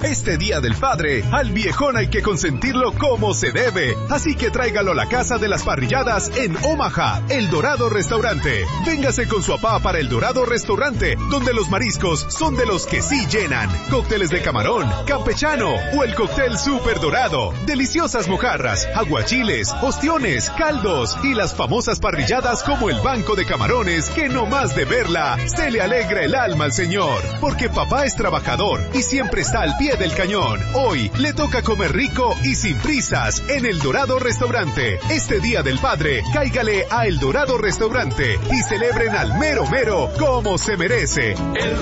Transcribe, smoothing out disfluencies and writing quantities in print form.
Este Día del Padre, al viejón hay que consentirlo como se debe. Así que tráigalo a la casa de las parrilladas en Omaha, El Dorado Restaurante. Véngase con su papá para El Dorado Restaurante, donde los mariscos son de los que sí llenan. Cócteles de camarón, campechano o el cóctel Super Dorado. Deliciosas mojarras, aguachiles, ostiones, caldos y las famosas parrilladas como el banco de camarones que no más de verla se le alegra el alma al señor. Porque papá es trabajador y siempre está al pie del cañón. Hoy le toca comer rico y sin prisas en El Dorado Restaurante. Este Día del Padre, cáigale a El Dorado Restaurante y celebren al mero mero como se merece. El